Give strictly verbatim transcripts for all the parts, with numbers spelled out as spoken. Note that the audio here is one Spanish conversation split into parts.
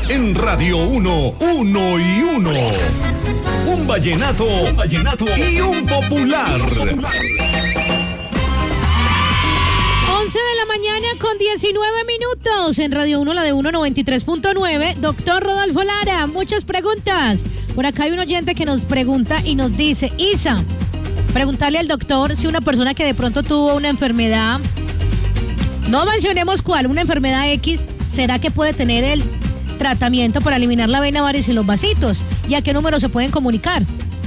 En Radio uno, uno y uno. Un vallenato, un vallenato y un popular. once de la mañana con diecinueve minutos. En Radio uno, la de uno noventa y tres punto nueve. Doctor Rodolfo Lara, muchas preguntas. Por acá hay un oyente que nos pregunta y nos dice: Isa, preguntarle al doctor si una persona que de pronto tuvo una enfermedad, no mencionemos cuál, una enfermedad X, ¿será que puede tener el tratamiento para eliminar la vena varice y los vasitos? ¿Y a qué número se pueden comunicar?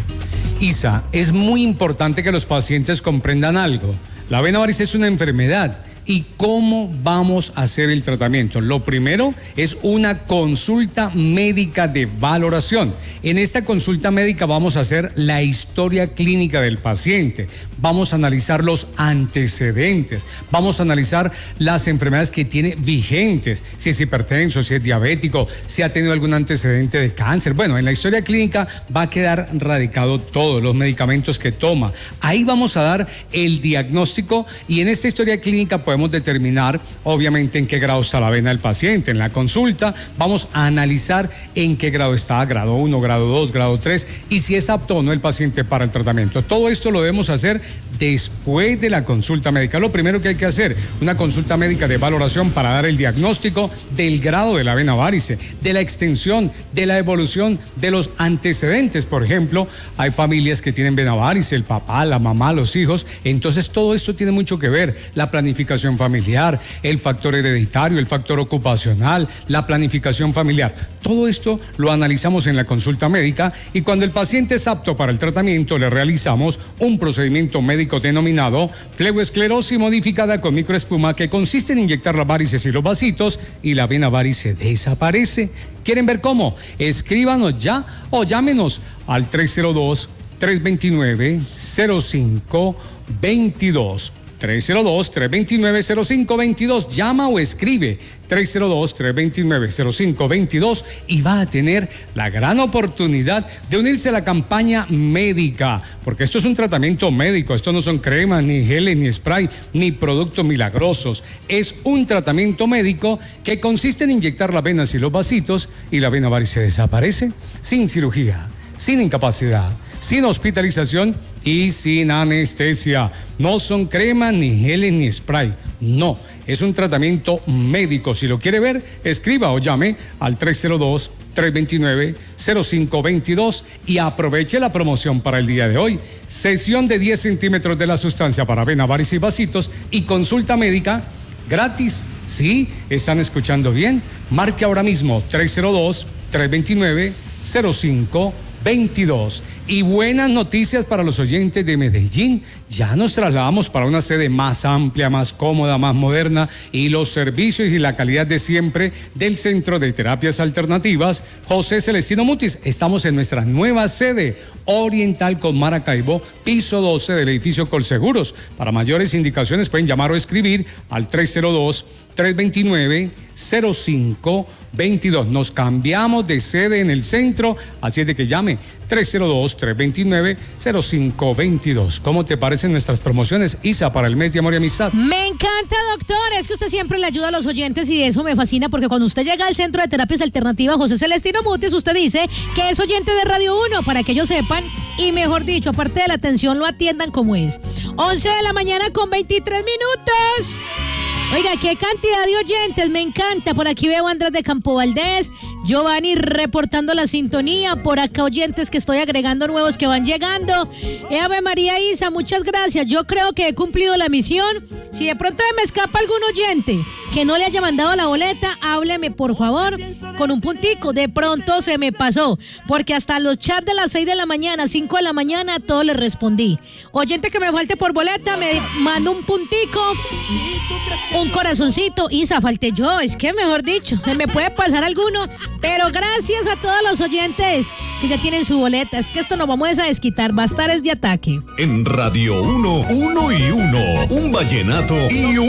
Isa, es muy importante que los pacientes comprendan algo. La vena varice es una enfermedad. ¿Y cómo vamos a hacer el tratamiento? Lo primero es una consulta médica de valoración. En esta consulta médica vamos a hacer la historia clínica del paciente. Vamos a analizar los antecedentes. Vamos a analizar las enfermedades que tiene vigentes. Si es hipertenso, si es diabético, si ha tenido algún antecedente de cáncer. Bueno, en la historia clínica va a quedar radicado todo, los medicamentos que toma. Ahí vamos a dar el diagnóstico y en esta historia clínica podemos determinar obviamente en qué grado está la vena del paciente. En la consulta vamos a analizar en qué grado está, grado uno, grado dos, grado tres, y si es apto o no el paciente para el tratamiento. Todo esto lo debemos hacer después de la consulta médica. Lo primero que hay que hacer, una consulta médica de valoración para dar el diagnóstico del grado de la vena varice, de la extensión, de la evolución, de los antecedentes. Por ejemplo, hay familias que tienen vena varice, el papá, la mamá, los hijos. Entonces todo esto tiene mucho que ver, la planificación familiar, el factor hereditario, el factor ocupacional, la planificación familiar. Todo esto lo analizamos en la consulta médica y cuando el paciente es apto para el tratamiento le realizamos un procedimiento médico denominado fleboesclerosis modificada con microespuma, que consiste en inyectar las varices y los vasitos y la vena varice desaparece. ¿Quieren ver cómo? Escríbanos ya o llámenos al tres cero dos, tres dos nueve, cero cinco dos dos. tres cero dos, tres dos nueve, cero cinco dos dos. Llama o escribe tres cero dos, tres dos nueve, cero cinco dos dos y va a tener la gran oportunidad de unirse a la campaña médica, porque esto es un tratamiento médico, esto no son cremas, ni geles, ni spray, ni productos milagrosos. Es un tratamiento médico que consiste en inyectar las venas y los vasitos y la vena varice desaparece sin cirugía, sin incapacidad, sin hospitalización y sin anestesia. No son cremas, ni geles, ni spray. No, es un tratamiento médico. Si lo quiere ver, escriba o llame al tres cero dos, tres dos nueve, cero cinco dos dos y aproveche la promoción para el día de hoy. Sesión de diez centímetros de la sustancia para vena, varice y vasitos y consulta médica gratis. ¿Sí? ¿Están escuchando bien? Marque ahora mismo tres cero dos, tres dos nueve, cero cinco veintidós. Y buenas noticias para los oyentes de Medellín. Ya nos trasladamos para una sede más amplia, más cómoda, más moderna y los servicios y la calidad de siempre del Centro de Terapias Alternativas José Celestino Mutis. Estamos en nuestra nueva sede Oriental con Maracaibo, piso doce del edificio Colseguros. Para mayores indicaciones pueden llamar o escribir al tres cero dos, tres dos nueve, cero cinco dos dos. Nos cambiamos de sede en el centro, así es de que llame tres cero dos, tres dos nueve, cero cinco dos dos. ¿Cómo te parecen nuestras promociones, Isa, para el mes de amor y amistad? Me encanta, doctor. Es que usted siempre le ayuda a los oyentes y eso me fascina, porque cuando usted llega al Centro de Terapias Alternativas José Celestino Mutis, usted dice que es oyente de Radio uno, para que ellos sepan y, mejor dicho, aparte de la atención, lo atiendan como es. once de la mañana con veintitrés minutos. Oiga, qué cantidad de oyentes, me encanta. Por aquí veo a Andrés de Campo Valdés, Giovanni reportando la sintonía, por acá oyentes que estoy agregando nuevos que van llegando. Eh, Ave María Isa, muchas gracias. Yo creo que he cumplido la misión. Si de pronto me escapa algún oyente que no le haya mandado la boleta, hábleme por favor con un puntico. De pronto se me pasó, porque hasta los chats de las seis de la mañana, cinco de la mañana, a todos les respondí. Oyente que me falte por boleta, me manda un puntico, un corazoncito. Isa, falté yo, es que mejor dicho, se me puede pasar alguno, pero gracias a todos los oyentes que ya tienen su boleta. Es que esto no vamos a desquitar, va a estar el de ataque. En Radio uno, uno y uno, un vallenato y un